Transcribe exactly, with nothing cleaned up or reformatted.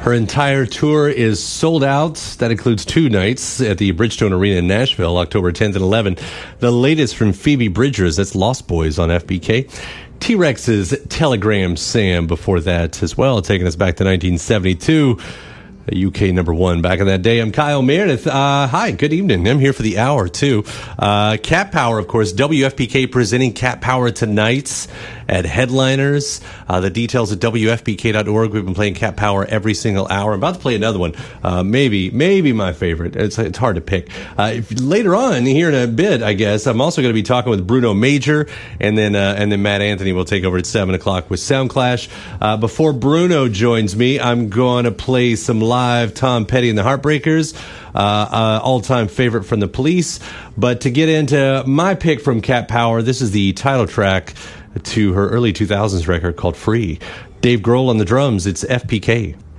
Her entire tour is sold out. That includes two nights at the Bridgestone Arena in Nashville, October tenth and eleventh. The latest from Phoebe Bridgers, that's Lost Boys on F B K. T-Rex's Telegram Sam before that as well, taking us back to nineteen seventy-two. A U K number one back in that day. I'm Kyle Meredith. Uh, hi, good evening. I'm here for the hour, too. Uh, Cat Power, of course, W F P K presenting Cat Power tonight at Headliners. Uh, the details at W F P K dot org. We've been playing Cat Power every single hour. I'm about to play another one. Uh, maybe, maybe my favorite. It's, it's hard to pick. Uh, if, later on, here in a bit, I guess, I'm also going to be talking with Bruno Major, and then uh, and then Matt Anthony will take over at seven o'clock with Sound Clash. Uh, before Bruno joins me, I'm going to play some live Tom Petty and the Heartbreakers, uh, uh, all-time favorite from the Police. But to get into my pick from Cat Power, this is the title track to her early two thousands record called Free. Dave Grohl on the drums. It's F P K.